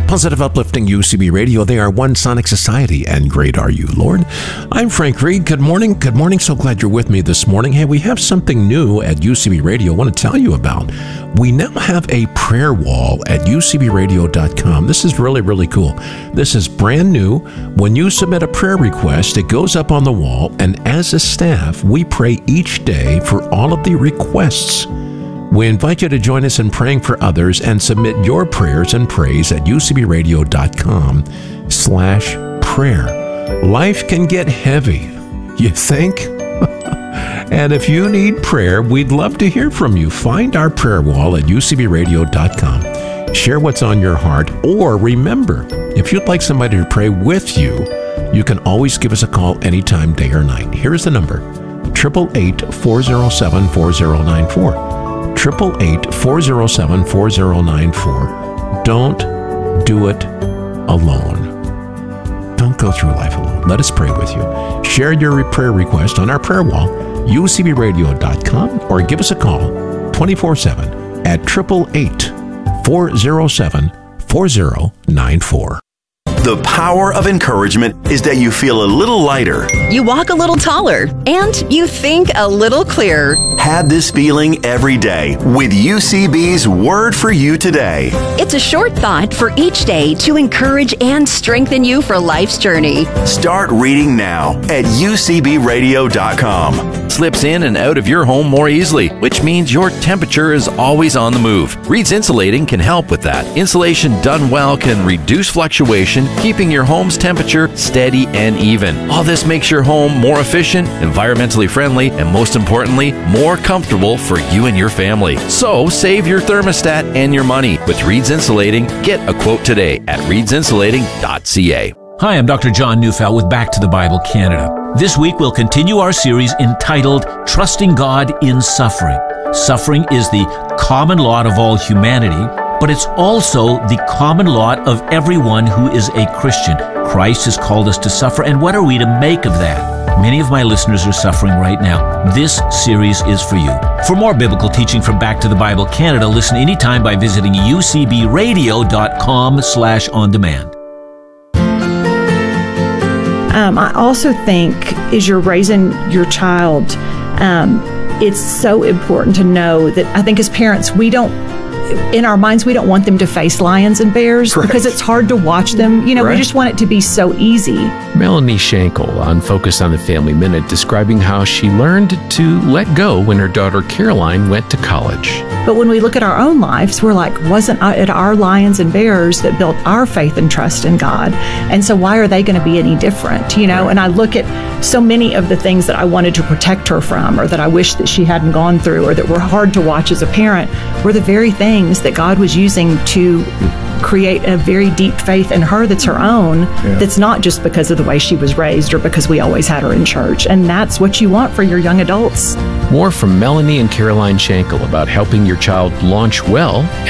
Positive, uplifting UCB Radio. They are one sonic society, and great are you, Lord. I'm Frank Reed. Good morning. Good morning. So glad you're with me this morning. Hey, we have something new at UCB Radio I want to tell you about. We now have a prayer wall at ucbradio.com. This is really, really cool. This is brand new. When you submit a prayer request, it goes up on the wall, and as a staff, we pray each day for all of the requests. We invite you to join us in praying for others and submit your prayers and praise at ucbradio.com/prayer. Life can get heavy, you think? And if you need prayer, we'd love to hear from you. Find our prayer wall at ucbradio.com. Share what's on your heart, or remember, if you'd like somebody to pray with you, you can always give us a call anytime, day or night. Here's the number, 888-407-4094. 888-407-4094. Don't do it alone. Don't go through life alone. Let us pray with you. Share your prayer request on our prayer wall, ucbradio.com, or give us a call 24/7 at 888-407-4094. The power of encouragement is that you feel a little lighter. You walk a little taller, and you think a little clearer. Have this feeling every day with UCB's Word for You Today. It's a short thought for each day to encourage and strengthen you for life's journey. Start reading now at ucbradio.com. Slips in and out of your home more easily, which means your temperature is always on the move. Reed's Insulating can help with that. Insulation done well can reduce fluctuation, keeping your home's temperature steady and even. All this makes your home more efficient, environmentally friendly, and most importantly, more comfortable for you and your family. So save your thermostat and your money with Reed's Insulating. Get a quote today at reedsinsulating.ca. Hi, I'm Dr. John Neufeld with Back to the Bible Canada. This week we'll continue our series entitled Trusting God in Suffering. Suffering is the common lot of all humanity, but it's also the common lot of everyone who is a Christian. Christ has called us to suffer, and what are we to make of that? Many of my listeners are suffering right now. This series is for you. For more biblical teaching from Back to the Bible Canada, listen anytime by visiting ucbradio.com/on-demand. I also think as you're raising your child, it's so important to know that I think as parents, in our minds, we don't want them to face lions and bears because it's hard to watch them. We just want it to be so easy. Melanie Schenkel on Focus on the Family Minute describing how she learned to let go when her daughter Caroline went to college. But when we look at our own lives, we're like, wasn't it our lions and bears that built our faith and trust in God? And so why are they going to be any different? And I look at so many of the things that I wanted to protect her from, or that I wish that she hadn't gone through, or that were hard to watch as a parent, were the very things that God was using to create a very deep faith in her that's her own, that's not just because of the way she was raised or because we always had her in church. And that's what you want for your young adults. More from Melanie and Caroline Schenkel about helping your child launch well